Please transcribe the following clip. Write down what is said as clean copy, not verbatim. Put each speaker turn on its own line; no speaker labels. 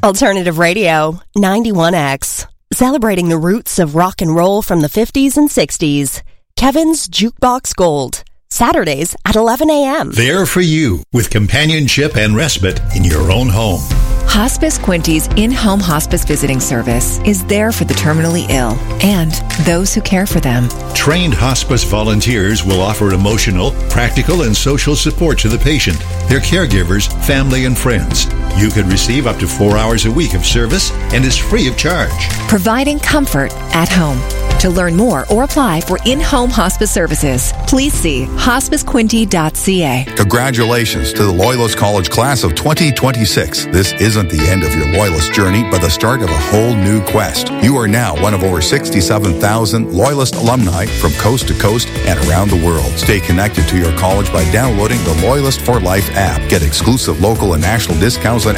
Alternative Radio, 91X. Celebrating the roots of rock and roll from the 50s and 60s. Kevin's Jukebox Gold. Saturdays at 11 a.m.
There for you, with companionship and respite in your own home.
Hospice Quinty's in-home hospice visiting service is there for the terminally ill and those who care for them.
Trained hospice volunteers will offer emotional, practical, and social support to the patient, their caregivers, family, and friends. You can receive up to 4 hours a week of service and is free of charge.
Providing comfort at home. To learn more or apply for in-home hospice services, please see hospicequinty.ca.
Congratulations to the Loyalist College class of 2026. This isn't the end of your Loyalist journey, but the start of a whole new quest. You are now one of over 67,000 Loyalist alumni from coast to coast and around the world. Stay connected to your college by downloading the Loyalist for Life app. Get exclusive local and national discounts on